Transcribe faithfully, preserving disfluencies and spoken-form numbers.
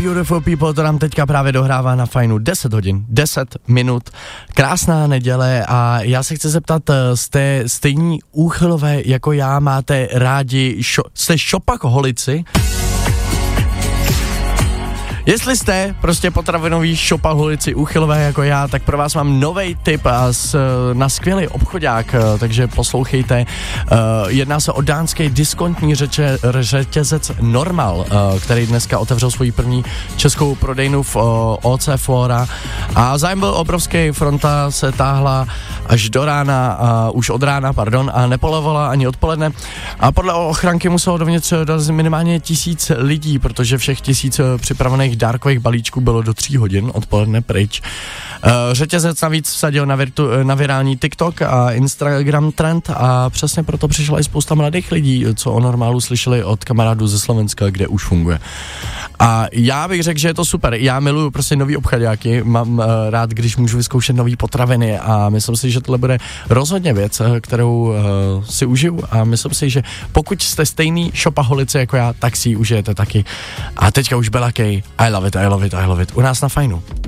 Beautiful People, to nám teďka právě dohrává na Fajnu deset hodin, deset minut, krásná neděle a já se chci zeptat, jste stejní úchylové jako já, máte rádi, šo, jste šopakoholici? Jestli jste prostě potravinoví šopaholici úchylové jako já, tak pro vás mám novej tip a s, na skvělý obchodák, takže poslouchejte. Uh, jedná se o dánský diskontní řeče, řetězec Normal, uh, který dneska otevřel svoji první českou prodejnu v uh, O C Flora a zájem byl obrovský, fronta se táhla až do rána, uh, už od rána, pardon, a nepolevala ani odpoledne a podle ochranky muselo dovnitř dorazit minimálně tisíc lidí, protože všech tisíc připravených dárkových balíčků bylo do tří hodin odpoledne pryč. Uh, řetězec navíc vsadil na, virtu, na virální TikTok a Instagram trend a přesně proto přišla i spousta mladých lidí, co o Normálu slyšeli od kamarádů ze Slovenska, kde už funguje. A já bych řekl, že je to super. Já miluju prostě nový obchaďáky, mám uh, rád, když můžu vyzkoušet nový potraviny a myslím si, že tohle bude rozhodně věc, kterou uh, si užiju a myslím si, že pokud jste stejný šopaholici jako já, tak si ji užijete taky. A teďka už Bella K. I love it, I love it, I love it. U nás na Fajnu.